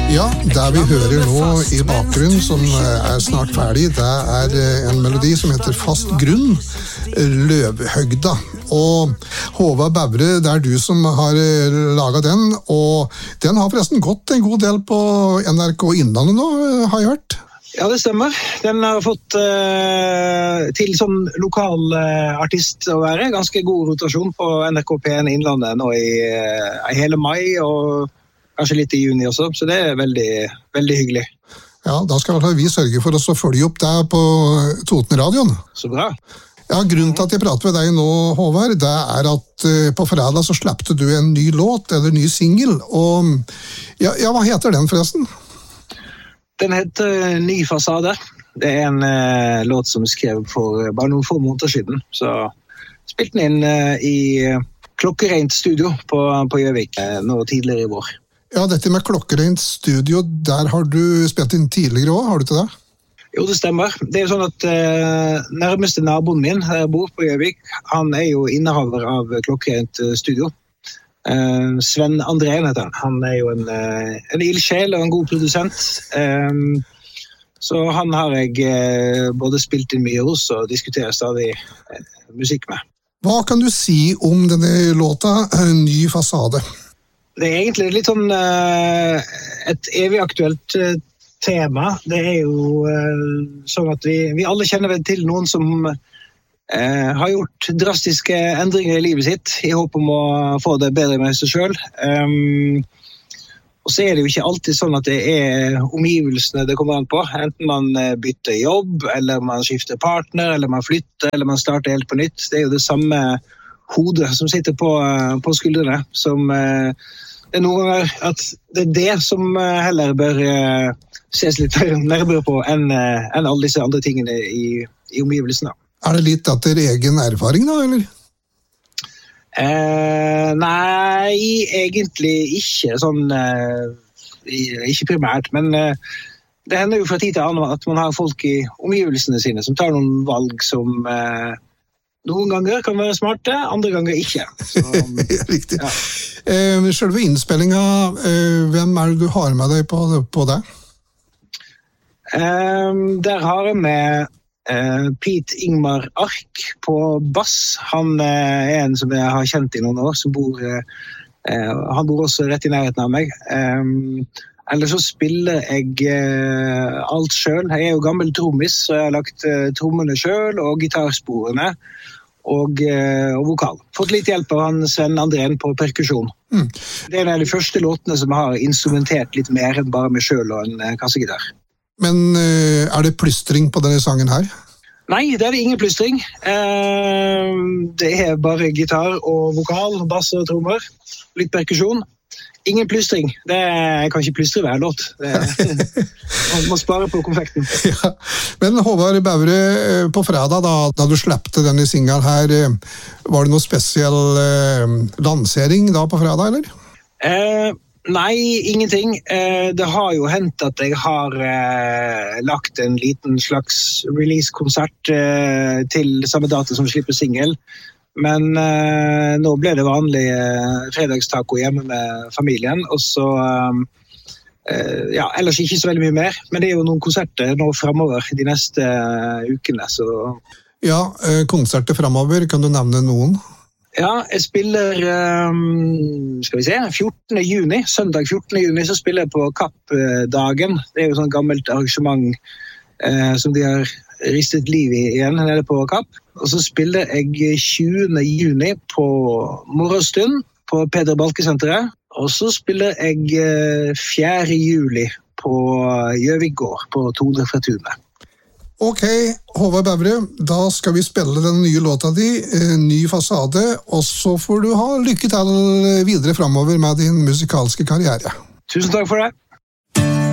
Ja, det vi hører nå i bakgrunnen som snart ferdig, det en melodi som heter Fast grunn, Løvhøgda. Og Håvard Bævre, det du som har laget den, og den har forresten gått en god del på NRK Innlandet nå, har jeg hørt. Ja, det stemmer. Den har fått til sånn lokal artist å være. Ganske god rotasjon på NRK P1 Innlandet nå i hele mai, og kanskje litt i juni også, så det veldig, veldig hyggelig. Ja, da skal vi sørge for oss å følge opp deg på Toten-radioen. Så bra. Ja, grunnen til at jeg prater med deg nå, Håvard, det at på fredag så slappte du en ny låt, eller ny single, og ja, hva heter den forresten? Den heter Ny fasade. Det en låt som skrev for bare noen få måneder siden, så spilte den inn i klokkereint studio på Gjøvik nå tidligere i vår. Ja, dette med klokkereint studio, der har du spilt inn tidligere også, har du til det? Jo, det stemmer. Det sånn at nærmeste naboen min der jeg bor på Gjøvik, han jo innehaver av klokkereint studio. Sven Andrén heter han. Han jo en ildsjel og en god produsent. Så han har jeg både spilt inn mye hos og diskuterer stadig musikk med. Hva kan du si om denne låta, Ny fasade? Det egentlig litt sånn et evig aktuelt tema. Det jo sånn at vi alle kjenner vel til noen som har gjort drastiske endringer i livet sitt i håp om å få det bedre med seg selv. Og så det jo ikke alltid sånn at det omgivelsene det kommer an på. Enten man bytter jobb, eller man skifter partner, eller man flytter, eller man starter helt på nytt. Det jo det samme hodet som sitter på skuldrene, som det noen ganger at det som heller bør ses litt nærmere på enn alle disse andre tingene i omgivelsene. Det litt etter egen erfaring da, eller? Nei, egentlig ikke sånn, ikke primært, men det hender jo fra tid til annen at man har folk i omgivelsene sine som tar noen valg som noen ganger kan være smarte, andre ganger ikke. Så, riktig. Ja. Selve innspillingen, hvem det du har med deg på det? Der har jeg med Pete Ingmar Ark på bass. Han en som jeg har kjent i noen år, som han bor også rett i nærheten av meg. Eller så spiller jeg alt selv. Jeg jo gammel trommis, så jeg har lagt trommene selv og gitarsporene og vokal. Fått litt hjelp av han Sven Andrén på perkusjon. Det en av de første låtene som har instrumentert litt mer enn bare meg selv og en kassegitar. Men det plystring på denne sangen her? Nei, det det ingen plystring. Det bare gitar og vokal, bass og trommer. Litt perkusjon. Ingen plystring. Jeg kan ikke plystre hver låt. Man må spare på konfekten. Ja. Men Håvard Bævre, på fredag da du slappte denne singelen her, var det noe spesiell lansering da på fredag, eller? Nei, ingenting. Det har jo hendt at jeg har lagt en liten slags release-konsert til samme dato som slipper single. Men nå ble det vanlig fredagstaco hjemme med familien, og så ellers ikke så veldig mye mer. Men det jo noen konserter nå fremover de neste ukene. Så. Ja, konserter fremover, kan du nevne noen? Ja, jeg spiller, 14. juni, søndag 14. juni, så spiller jeg på Kapp-dagen. Det jo sånn gammelt arrangement som de har ristet liv i igjen nede på Kapp. Og så spiller jeg 20. juni på Morgenstund på Peder Balke-senteret. Og så spiller jeg 4. juli på Gjøvik gård på Tone fra Tunet. Ok, Håvard Bævre, da skal vi spille den nye låta di, Ny fasade, og så får du ha lykke til videre fremover med din musikalske karriere. Tusen takk for det.